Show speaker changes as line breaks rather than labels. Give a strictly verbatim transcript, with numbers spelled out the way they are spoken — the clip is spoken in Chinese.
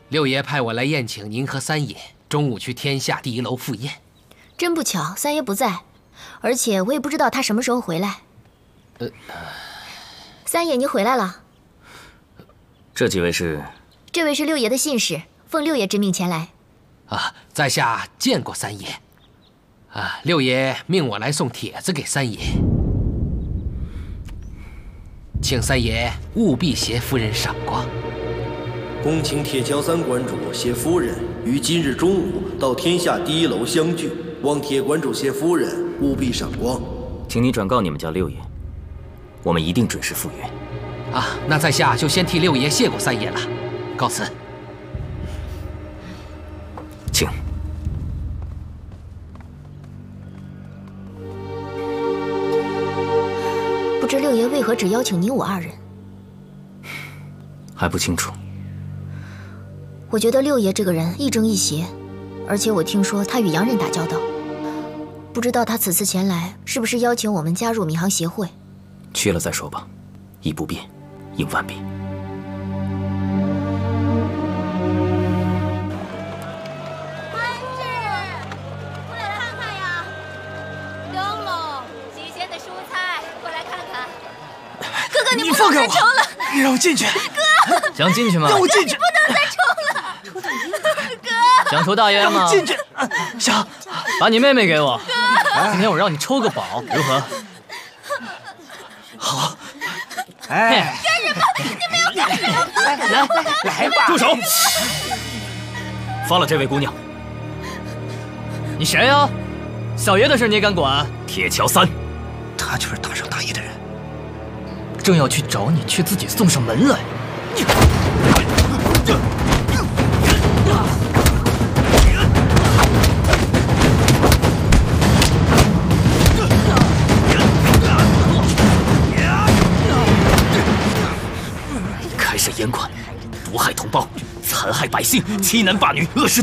六爷派我来宴请您和三爷，中午去天下第一楼赴宴。
真不巧，三爷不在，而且我也不知道他什么时候回来。呃，三爷，您回来了。
这几位是？
这位是六爷的信使，奉六爷之命前来。
啊，在下见过三爷。啊，六爷命我来送帖子给三爷，请三爷务必携夫人赏光。
恭请铁桥三馆主携夫人于今日中午到天下第一楼相聚，望铁馆主携夫人务必赏光。
请你转告你们家六爷，我们一定准时赴约。
啊，那在下就先替六爷谢过三爷了，告辞。
请。
不知六爷为何只邀请你我二人？
还不清楚。
我觉得六爷这个人亦正亦邪，而且我听说他与洋人打交道，不知道他此次前来是不是邀请我们加入闵行协会？
去了再说吧，以不变应万变。
安志，过来看看呀！灯笼，新鲜的蔬菜，过来看看。哥哥，你不能再抽了！
你让我进去！
哥，
想进去吗？
让我进去！
你不能再抽了！哥，
想抽大烟吗？
让我进去！想，
把你妹妹给我。今天我让你抽个饱，如何？
好。哎，
干什么？你们要干什么？
来来来吧！
住手！放了这位姑娘。你谁呀？小爷的事你也敢管？铁桥三，
他就是大上大爷的人。
正要去找你，却自己送上门来。开设烟馆，毒害同胞，残害百姓，欺男霸女，扼实